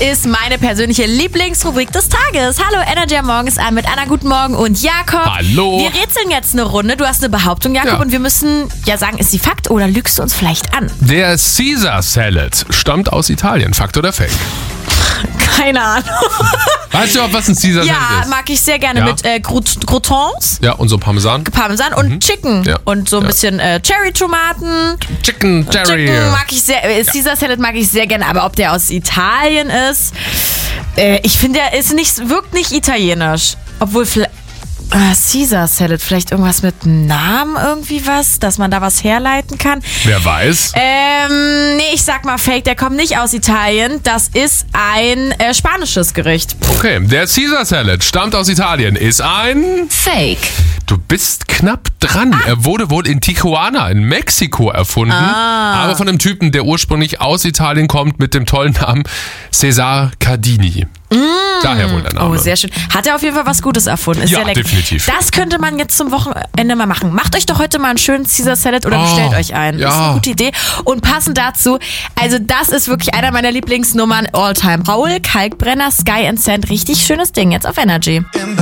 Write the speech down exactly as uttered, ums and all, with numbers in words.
ist meine persönliche Lieblingsrubrik des Tages. Hallo, Energy am Morgen ist an mit Anna, guten Morgen und Jakob. Hallo. Wir rätseln jetzt eine Runde. Du hast eine Behauptung, Jakob, Ja. und wir müssen ja sagen, ist sie Fakt oder lügst du uns vielleicht an? Der Caesar Salad stammt aus Italien. Fakt oder Fake? Keine Ahnung. Weißt du auch, was ein Caesar Ja, Salad ist? mag ich sehr gerne Ja. mit äh, Crout- Croutons, Ja, und so Parmesan. Parmesan und Chicken. Ja. Und so ein Ja. bisschen äh, Cherry-Tomaten. Chicken Jerry. Chicken mag ich sehr, äh, Caesar Salad mag ich sehr gerne, aber ob der aus Italien ist, äh, ich finde, er ist nicht, wirkt nicht italienisch. Obwohl, vielleicht, äh, Caesar Salad, vielleicht irgendwas mit Namen irgendwie was, dass man da was herleiten kann. Wer weiß? Ähm, nee, ich sag mal Fake, der kommt nicht aus Italien, das ist ein äh, spanisches Gericht. Okay, der Caesar Salad stammt aus Italien. Ist ein... Fake. Du bist knapp dran. Er wurde wohl in Tijuana in Mexiko erfunden. Ah. Aber von einem Typen, der ursprünglich aus Italien kommt mit dem tollen Namen Cesar Cardini. Daher wohl der Name. Oh, sehr schön. Hat er auf jeden Fall was Gutes erfunden. Ist Ja, sehr lecker. definitiv. Das könnte man jetzt zum Wochenende mal machen. Macht euch doch heute mal einen schönen Caesar Salad oder Oh, bestellt euch einen. ja. Das ist eine gute Idee. Und passend dazu, also das ist wirklich einer meiner Lieblingsnummern all time. Raoul Kalkbrenner, Sky and Sand, richtig schönes Ding jetzt auf Energy.